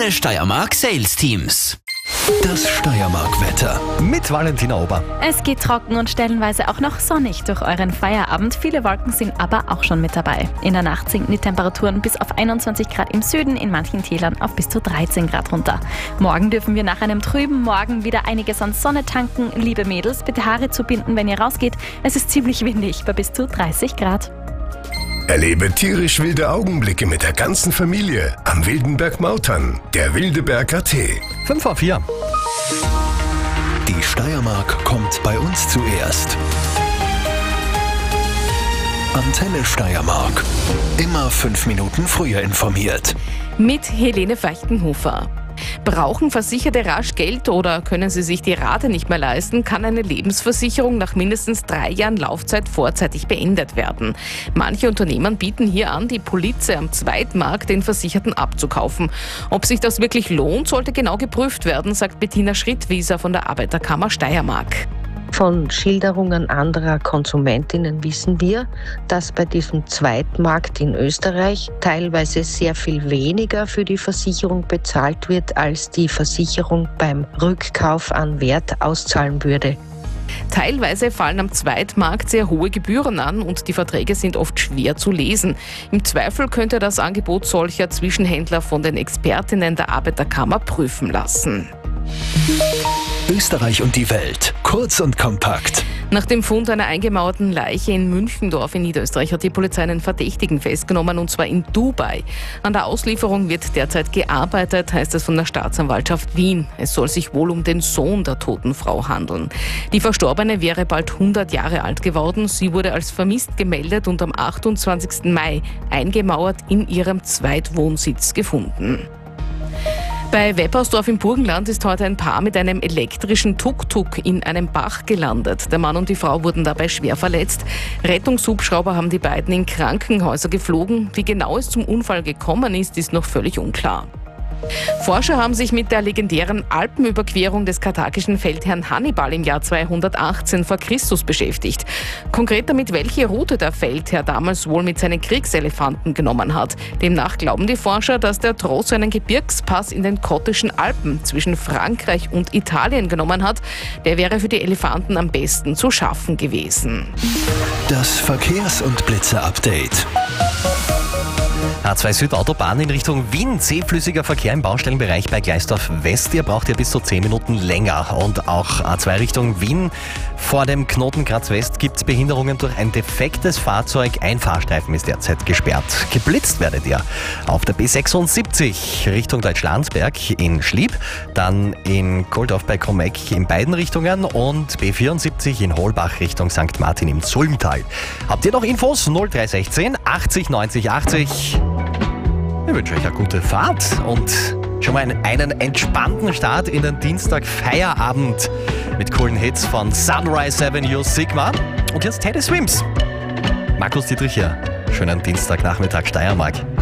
Antenne Steiermark Sales Teams. Das Steiermark-Wetter. Mit Valentina Ober. Es geht trocken und stellenweise auch noch sonnig durch euren Feierabend. Viele Wolken sind aber auch schon mit dabei. In der Nacht sinken die Temperaturen bis auf 21 Grad im Süden, in manchen Tälern auf bis zu 13 Grad runter. Morgen dürfen wir nach einem trüben Morgen wieder einiges an Sonne tanken. Liebe Mädels, bitte Haare zubinden, wenn ihr rausgeht. Es ist ziemlich windig bei bis zu 30 Grad. Erlebe tierisch wilde Augenblicke mit der ganzen Familie am Wildenberg Mautern, der Wildeberg AT. 5:04. Die Steiermark kommt bei uns zuerst. Antenne Steiermark. Immer 5 Minuten früher informiert. Mit Helene Feichtenhofer. Brauchen Versicherte rasch Geld oder können sie sich die Rate nicht mehr leisten, kann eine Lebensversicherung nach mindestens 3 Jahren Laufzeit vorzeitig beendet werden. Manche Unternehmen bieten hier an, die Polize am Zweitmarkt den Versicherten abzukaufen. Ob sich das wirklich lohnt, sollte genau geprüft werden, sagt Bettina Schrittwieser von der Arbeiterkammer Steiermark. Von Schilderungen anderer Konsumentinnen wissen wir, dass bei diesem Zweitmarkt in Österreich teilweise sehr viel weniger für die Versicherung bezahlt wird, als die Versicherung beim Rückkauf an Wert auszahlen würde. Teilweise fallen am Zweitmarkt sehr hohe Gebühren an und die Verträge sind oft schwer zu lesen. Im Zweifel könnte das Angebot solcher Zwischenhändler von den Expertinnen der Arbeiterkammer prüfen lassen. Österreich und die Welt. Kurz und kompakt. Nach dem Fund einer eingemauerten Leiche in Münchendorf in Niederösterreich hat die Polizei einen Verdächtigen festgenommen, und zwar in Dubai. An der Auslieferung wird derzeit gearbeitet, heißt es von der Staatsanwaltschaft Wien. Es soll sich wohl um den Sohn der toten Frau handeln. Die Verstorbene wäre bald 100 Jahre alt geworden. Sie wurde als vermisst gemeldet und am 28. Mai eingemauert in ihrem Zweitwohnsitz gefunden. Bei Weppersdorf im Burgenland ist heute ein Paar mit einem elektrischen Tuk-Tuk in einem Bach gelandet. Der Mann und die Frau wurden dabei schwer verletzt. Rettungshubschrauber haben die beiden in Krankenhäuser geflogen. Wie genau es zum Unfall gekommen ist noch völlig unklar. Forscher haben sich mit der legendären Alpenüberquerung des karthagischen Feldherrn Hannibal im Jahr 218 vor Christus beschäftigt. Konkret damit, welche Route der Feldherr damals wohl mit seinen Kriegselefanten genommen hat. Demnach glauben die Forscher, dass der Tross einen Gebirgspass in den Kottischen Alpen zwischen Frankreich und Italien genommen hat. Der wäre für die Elefanten am besten zu schaffen gewesen. Das Verkehrs- und Blitzer-Update. A2 Südautobahn in Richtung Wien. Zähflüssiger Verkehr im Baustellenbereich bei Gleisdorf West. Ihr braucht ja bis zu 10 Minuten länger. Und auch A2 Richtung Wien. Vor dem Knoten Graz West gibt es Behinderungen durch ein defektes Fahrzeug. Ein Fahrstreifen ist derzeit gesperrt. Geblitzt werdet ihr auf der B76 Richtung Deutschlandsberg in Schlieb, dann in Koldorf bei Kromeck in beiden Richtungen und B74 in Holbach Richtung St. Martin im Sulmtal. Habt ihr noch Infos? 0316 80 90 80. Ich wünsche euch eine gute Fahrt und schon mal einen entspannten Start in den Dienstag Feierabend mit coolen Hits von Sunrise Avenue, Sigma und jetzt Teddy Swims. Markus Dietrich hier. Schönen Dienstagnachmittag Steiermark.